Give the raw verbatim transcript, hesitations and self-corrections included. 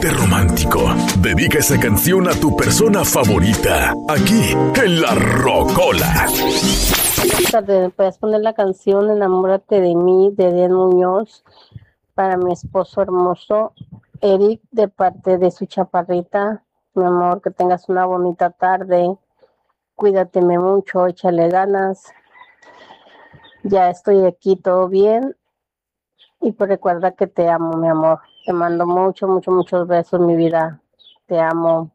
ponte romántico. Dedica esa canción a tu persona favorita, aquí en La Rocola. Buenas tardes, ¿puedes poner la canción Enamórate de mí de Edén Muñoz para mi esposo hermoso Eric, de parte de su chaparrita? Mi amor, que tengas una bonita tarde, cuídateme mucho, échale ganas, ya estoy aquí, todo bien, y pues recuerda que te amo, mi amor, te mando mucho, mucho, muchos besos, mi vida, te amo.